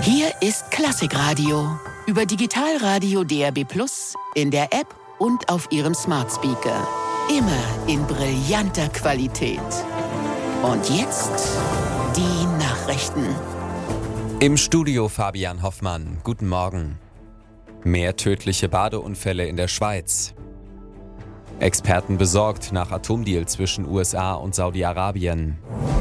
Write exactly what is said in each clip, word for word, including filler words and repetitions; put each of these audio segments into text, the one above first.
Hier ist Klassikradio. Über Digitalradio D A B plus, in der App und auf Ihrem Smart Speaker. Immer in brillanter Qualität. Und jetzt die Nachrichten. Im Studio Fabian Hoffmann. Guten Morgen. Mehr tödliche Badeunfälle in der Schweiz. Experten besorgt nach Atomdeal zwischen U S A und Saudi-Arabien.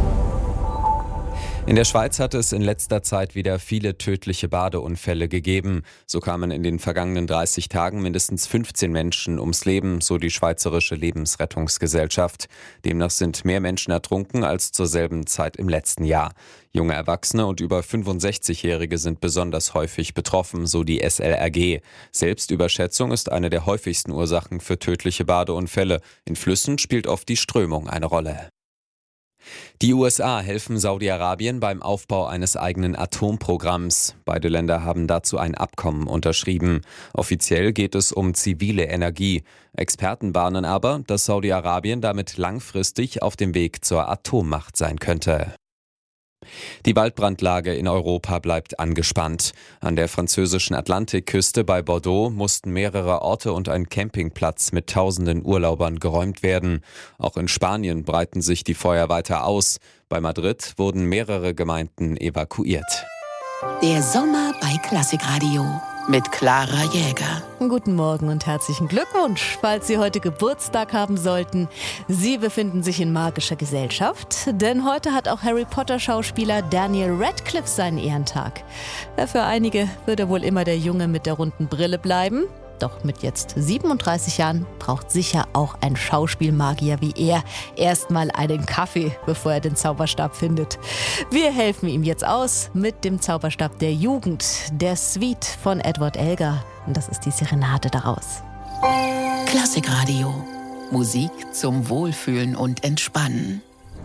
In der Schweiz hat es in letzter Zeit wieder viele tödliche Badeunfälle gegeben. So kamen in den vergangenen dreißig Tagen mindestens fünfzehn Menschen ums Leben, so die Schweizerische Lebensrettungsgesellschaft. Demnach sind mehr Menschen ertrunken als zur selben Zeit im letzten Jahr. Junge Erwachsene und über fünfundsechzigjährige sind besonders häufig betroffen, so die S L R G. Selbstüberschätzung ist eine der häufigsten Ursachen für tödliche Badeunfälle. In Flüssen spielt oft die Strömung eine Rolle. Die U S A helfen Saudi-Arabien beim Aufbau eines eigenen Atomprogramms. Beide Länder haben dazu ein Abkommen unterschrieben. Offiziell geht es um zivile Energie. Experten warnen aber, dass Saudi-Arabien damit langfristig auf dem Weg zur Atommacht sein könnte. Die Waldbrandlage in Europa bleibt angespannt. An der französischen Atlantikküste bei Bordeaux mussten mehrere Orte und ein Campingplatz mit tausenden Urlaubern geräumt werden. Auch in Spanien breiten sich die Feuer weiter aus. Bei Madrid wurden mehrere Gemeinden evakuiert. Der Sommer bei Klassikradio mit Clara Jäger. Guten Morgen und herzlichen Glückwunsch, falls Sie heute Geburtstag haben sollten. Sie befinden sich in magischer Gesellschaft, denn heute hat auch Harry Potter-Schauspieler Daniel Radcliffe seinen Ehrentag. Für einige wird er wohl immer der Junge mit der runden Brille bleiben. Doch mit jetzt siebenunddreißig Jahren braucht sicher auch ein Schauspielmagier wie er erstmal einen Kaffee, bevor er den Zauberstab findet. Wir helfen ihm jetzt aus mit dem Zauberstab der Jugend, der Suite von Edward Elgar. Und das ist die Serenade daraus. Klassikradio. Musik zum Wohlfühlen und Entspannen.